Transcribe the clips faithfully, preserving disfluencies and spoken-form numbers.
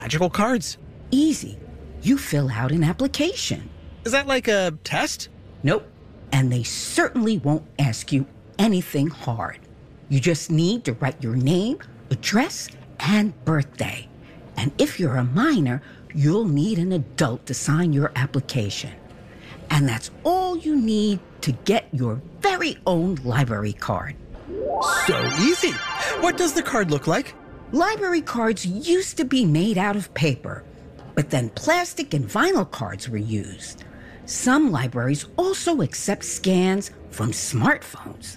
magical cards? Easy. You fill out an application. Is that like a test? Nope. And they certainly won't ask you anything hard. You just need to write your name, address, and birthday. And if you're a minor, you'll need an adult to sign your application. And that's all you need to get your very own library card. So easy. What does the card look like? Library cards used to be made out of paper, but then plastic and vinyl cards were used. Some libraries also accept scans from smartphones.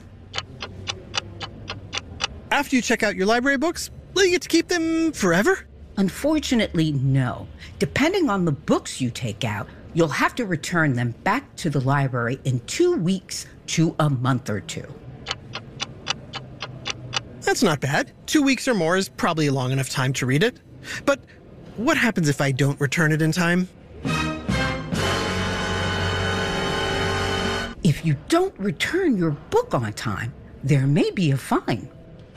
After you check out your library books, will you get to keep them forever? Unfortunately, no. Depending on the books you take out, you'll have to return them back to the library in two weeks to a month or two. That's not bad. Two weeks or more is probably a long enough time to read it. But what happens if I don't return it in time? If you don't return your book on time, there may be a fine.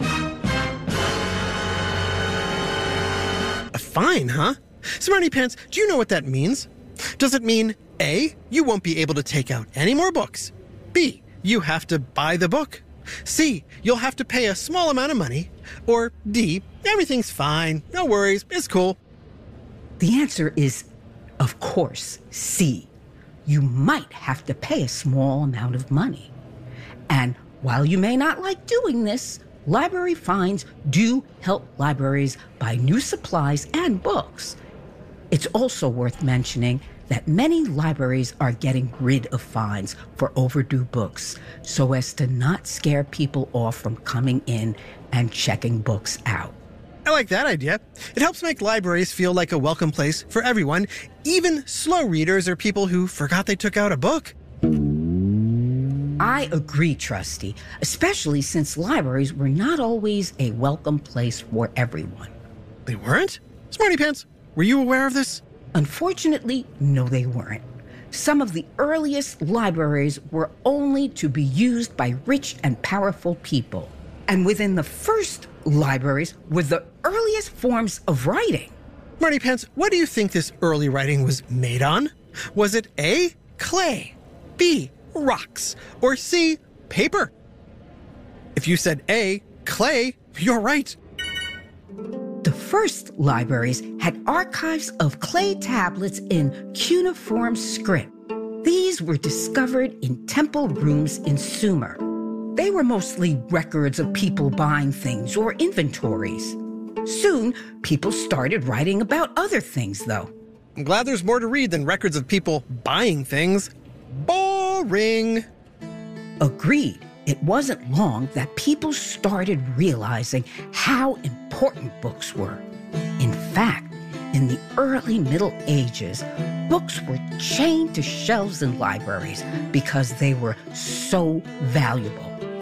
A fine, huh? Smarty Pants, do you know what that means? Does it mean A, you won't be able to take out any more books? B, you have to buy the book? C, you'll have to pay a small amount of money? Or D, everything's fine, no worries, it's cool? The answer is, of course, C. You might have to pay a small amount of money. And while you may not like doing this, library fines do help libraries buy new supplies and books. It's also worth mentioning that many libraries are getting rid of fines for overdue books so as to not scare people off from coming in and checking books out. I like that idea. It helps make libraries feel like a welcome place for everyone, even slow readers or people who forgot they took out a book. I agree, Trusty, especially since libraries were not always a welcome place for everyone. They weren't? Smarty Pants, were you aware of this? Unfortunately, no, they weren't. Some of the earliest libraries were only to be used by rich and powerful people. And within the first libraries were the earliest forms of writing. Smarty Pants, what do you think this early writing was made on? Was it A, clay, B, rocks, or C, paper? If you said A, clay, you're right. The first libraries had archives of clay tablets in cuneiform script. These were discovered in temple rooms in Sumer. They were mostly records of people buying things or inventories. Soon, people started writing about other things, though. I'm glad there's more to read than records of people buying things. Boring. Agreed. It wasn't long that people started realizing how important books were. In fact, in the early Middle Ages, books were chained to shelves in libraries because they were so valuable.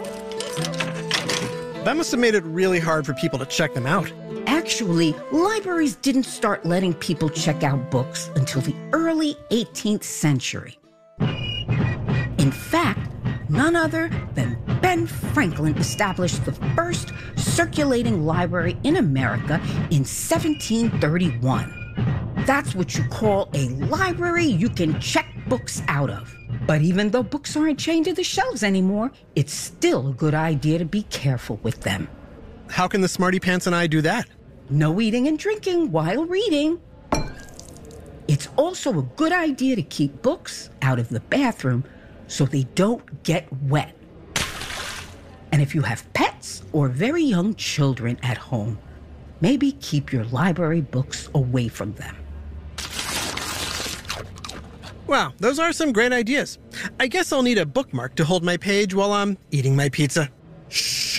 That must have made it really hard for people to check them out. Actually, libraries didn't start letting people check out books until the early eighteenth century. In fact, none other than Ben Franklin established the first circulating library in America in seventeen thirty-one. That's what you call a library you can check books out of. But even though books aren't chained to the shelves anymore, it's still a good idea to be careful with them. How can the Smarty Pants and I do that? No eating and drinking while reading. It's also a good idea to keep books out of the bathroom so they don't get wet. And if you have pets or very young children at home, maybe keep your library books away from them. Wow, those are some great ideas. I guess I'll need a bookmark to hold my page while I'm eating my pizza. Shh.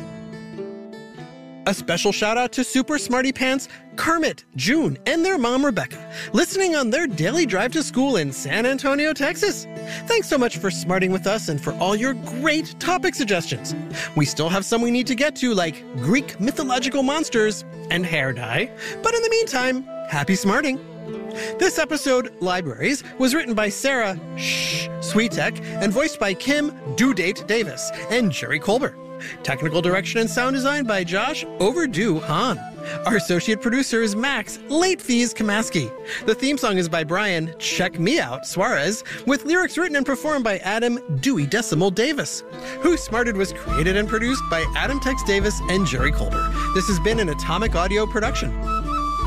A special shout out to Super Smarty Pants, Kermit, June, and their mom Rebecca, listening on their daily drive to school in San Antonio, Texas. Thanks so much for smarting with us and for all your great topic suggestions. We still have some we need to get to, like Greek mythological monsters and hair dye. But in the meantime, happy smarting. This episode, Libraries, was written by Sarah Shh Sweetek and voiced by Kim Due Date Davis and Jerry Colbert. Technical direction and sound design by Josh Overdue Han. Our associate producer is Max Late Fees Kamaski. The theme song is by Brian Check Me Out Suarez, with lyrics written and performed by Adam Dewey Decimal Davis. Who Smarted was created and produced by Adam Tex Davis and Jerry Colbert. This has been an Atomic Audio production.